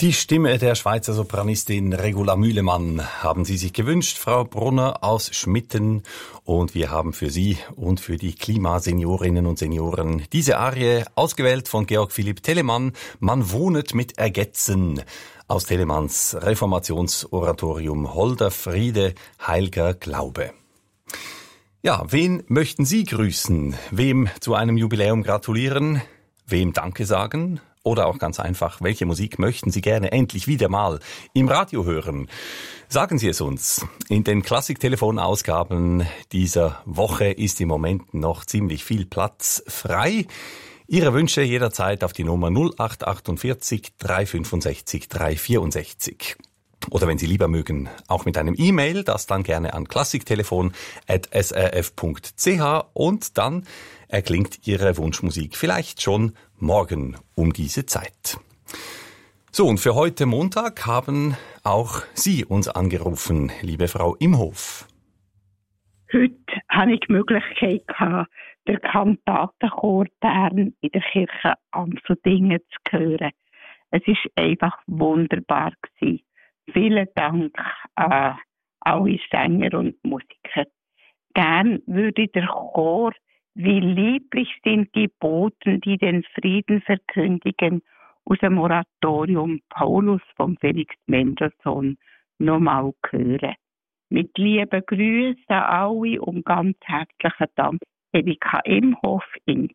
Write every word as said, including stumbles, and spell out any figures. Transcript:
Die Stimme der Schweizer Sopranistin Regula Mühlemann haben Sie sich gewünscht, Frau Brunner aus Schmitten. Und wir haben für Sie und für die Klimaseniorinnen und Senioren diese Arie ausgewählt von Georg Philipp Telemann. Man wohnet mit Ergetzen aus Telemanns Reformationsoratorium Holder Friede, heilger Glaube. Ja, wen möchten Sie grüßen? Wem zu einem Jubiläum gratulieren? Wem Danke sagen? Oder auch ganz einfach, welche Musik möchten Sie gerne endlich wieder mal im Radio hören? Sagen Sie es uns. In den Klassik-Telefon-Ausgaben dieser Woche ist im Moment noch ziemlich viel Platz frei. Ihre Wünsche jederzeit auf die Nummer null acht achtundvierzig drei fünfundsechzig drei vierundsechzig. Oder wenn Sie lieber mögen, auch mit einem E-Mail, das dann gerne an klassiktelefon at s r f punkt c h und dann erklingt Ihre Wunschmusik vielleicht schon morgen um diese Zeit. So, und für heute Montag haben auch Sie uns angerufen, liebe Frau Imhof. Heute hatte ich die Möglichkeit, den Kantatenchor Bern in der Kirche Amseldingen zu hören. Es war einfach wunderbar gewesen. Vielen Dank an alle Sänger und Musiker. Gern würde der Chor "Wie lieblich sind die Boten, die den Frieden verkündigen" aus dem Oratorium Paulus von Felix Mendelssohn nochmal hören. Mit lieben Grüßen an alle und ganz herzlichen Dank, Erika Imhof in